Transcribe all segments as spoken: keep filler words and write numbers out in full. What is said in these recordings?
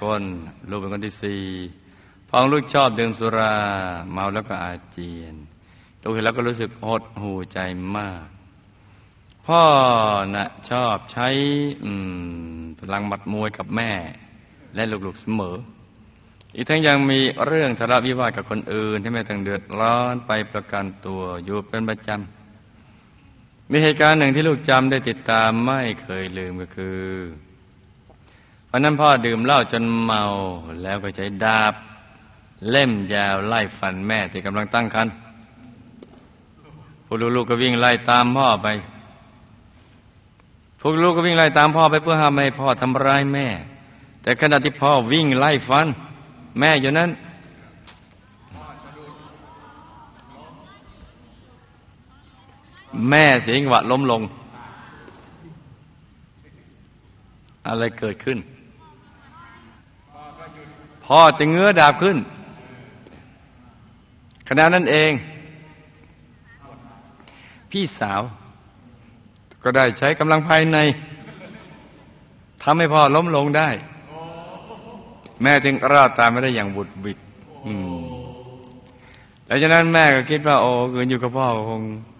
คนลูกเป็นคนที่สี่พอลูกชอบดื่มสุราเมาแล้วก็อาเจียนลูกเห็นแล้วก็รู้สึกหดหู่ใจมากพ่อน่ะชอบใช้พลังหมัดมวยกับแม่และลูกๆเสมออีกทั้งยังมีเรื่องทะเลาะวิวาทกับคนอื่นที่แม่ต้องเดือดร้อนไปประกันตัวอยู่เป็นประจำมีเหตุการณ์หนึ่งที่ลูกจำได้ติดตามไม่เคยลืมก็คือวันนั้นพ่อดื่มเหล้าจนเมาแล้วก็ใช้ดาบเล่มยาวไล่ฟันแม่ที่กำลังตั้งครรภ์พวกลูกๆก็วิ่งไล่ตามพ่อไปพวกลูกก็วิ่งไล่ตามพ่อไปเพื่อห้ามไม่ให้พ่อทำร้ายแม่แต่ขณะที่พ่อวิ่งไล่ฟันแม่อยู่นั้นแม่เสียจังหวะล้มลงอะไรเกิดขึ้นพ่อจะเงื้อดาบขึ้นขณะนั้นเองพี่สาวก็ได้ใช้กำลังภายในทำให้พ่อล้มลงได้แม่จึงรอดตามไม่ได้อย่างบุดบิดหลังจากนั้นแม่ก็คิดว่าโอ้คืนอยู่กับพ่อคง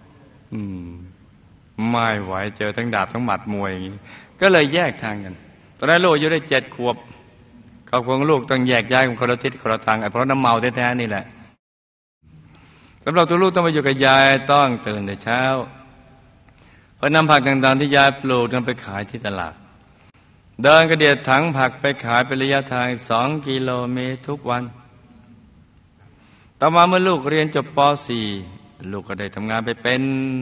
ไม่ไหวเจอทั้งดาบทั้งหมัดมวยอย่างนี้ก็เลยแยกทางกันตอนนั้นลูกอายุได้เจ็ดขวบครอบครัวลูกต้องแยกย้ายกันคนละทิศคนละทางเพราะน้ำเมาแท้ๆนี่แหละสำหรับตัวลูกต้องมาอยู่กับยายต้องตื่นแต่เช้าเพื่อนำผักต่างๆที่ยายปลูกนำไปขายที่ตลาดเดินกระเดียดถังผักไปขายเป็นระยะทางสองกิโลเมตรทุกวันต่อมาเมื่อลูกเรียนจบป สี่ ลูกก็ได้ทำงานไปเป็น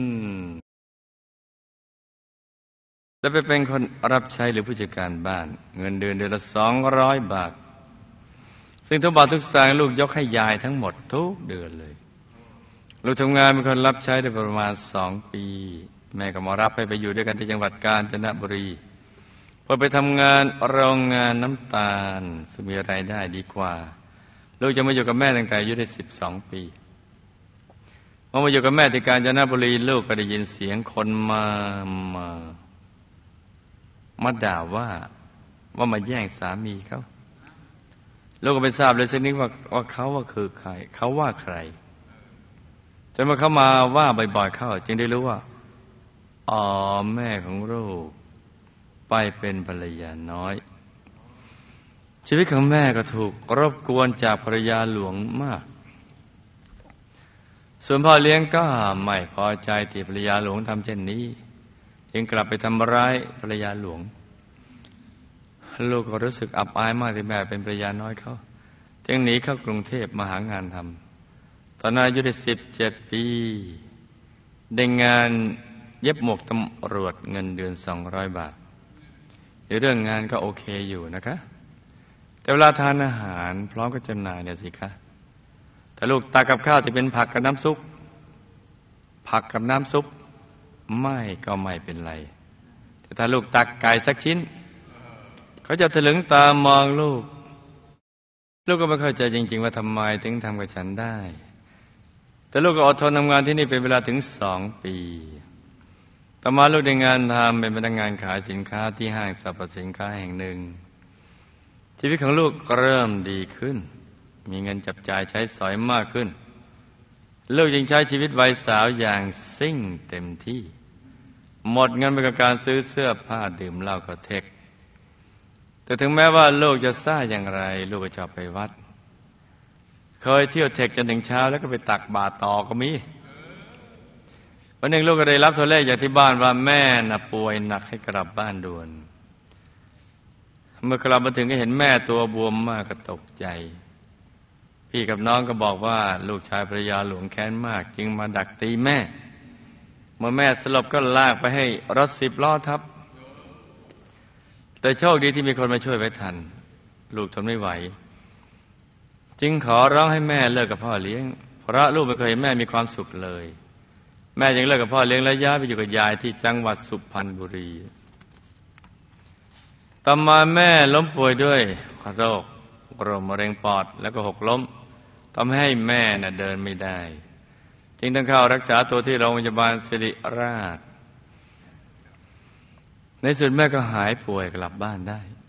และไปเป็นคนรับใช้หรือผู้จัดการบ้านเงินเดือนเดือนละสองร้อยบาทซึ่งทุกบาททุกสตางค์ลูกยกให้ยายทั้งหมดทุกเดือนเลยลูกทำงานเป็นคนรับใช้ได้ประมาณสองปีแม่ก็มารับให้ไปอยู่ด้วยกันที่จังหวัดกาญจนบุรีพอไปทำงานโรงงานน้ำตาลซึ่งมีรายได้ดีกว่าลูกจะมาอยู่กับแม่ตั้งแต่อายุได้สิบสองปีเมื่อมาอยู่กับแม่ที่กาญจนบุรีลูกก็ได้ยินเสียงคนมามามาด่าว่าว่ามาแย่งสามีเขาลูกก็ไม่ทราบเลยสักนิดว่าว่าเขาว่าคือใครเขาว่าใครจนเมื่อเขามาว่าบ่อยๆเข้าจึงได้รู้ว่าอ๋อแม่ของลูกไปเป็นภรรยาน้อยชีวิตของแม่ก็ถูกรบกวนจากภรรยาหลวงมากส่วนพ่อเลี้ยงก็ไม่พอใจที่ภรรยาหลวงทำเช่นนี้จึงกลับไปทำร้ายภรรยาหลวงลูกก็รู้สึกอับอายมากที่แม่เป็นภรรยาน้อยเขาจึงหนีเข้ากรุงเทพมาหางานทำตอนนั้นอายุได้สิบเจ็ดปีได้งานเย็บหมวกตำรวจเงินเดือนสองร้อยบาทในเรื่องงานก็โอเคอยู่นะคะแต่เวลาทานอาหารพร้อมกับจำหน่ายเนี่ยสิคะถ้าลูกตักกับข้าวที่เป็นผักกับน้ำซุปผักกับน้ำซุปไม่ก็ไม่เป็นไรแต่ถ้าลูกตักไก่สักชิ้นเขาจะถลึงตามองลูกลูกก็ไม่เข้าใจจริงๆว่าทำไมถึงทำกับฉันได้แต่ลูกก็อดทนทำงานที่นี่เป็นเวลาถึงสองปีต่อมาลูกได้งานทำเป็นพนักงานขายสินค้าที่ห้างสรรพสินค้าแห่งหนึ่งชีวิตของลูกก็เริ่มดีขึ้นมีเงินจับจ่ายใช้สอยมากขึ้นลูกจึงใช้ชีวิตวัยสาวอย่างซิ่งเต็มที่หมดเงินไปกับการซื้อเสื้อผ้าดื่มเหล้าก็เทคแต่ถึงแม้ว่าลูกจะซ่าอย่างไรลูกก็ชอบไปวัดเคยเที่ยวเทคจนถึงเช้าแล้วก็ไปตักบาตรต่อก็มีวันหนึ่งลูกก็ได้รับโทรเลขจากที่บ้านว่าแม่น่ะป่วยหนักให้กลับบ้านด่วนเมื่อกลับมาถึงก็เห็นแม่ตัวบวมมากก็ตกใจพี่กับน้องก็บอกว่าลูกชายภรรยาหลวงแค้นมากจึงมาดักตีแม่เมื่อแม่สลบก็ลากไปให้รถสิบล้อทับแต่โชคดีที่มีคนมาช่วยไว้ทันลูกทนไม่ไหวจึงขอร้องให้แม่เลิกกับพ่อเลี้ยงเพราะลูกไม่เคยเห็นแม่มีความสุขเลยแม่จึงเลิกกับพ่อเลี้ยงและย้ายไปอยู่กับยายที่จังหวัดสุพรรณบุรีต่อมาแม่ล้มป่วยด้วยโรคโรคมะเร็งปอดแล้วก็หกล้มทำให้แม่น่ะเดินไม่ได้จึงต้องเข้ารักษาตัวที่โรงพยาบาลศิริราชในสุดแม่ก็หายป่วยกลับบ้านได้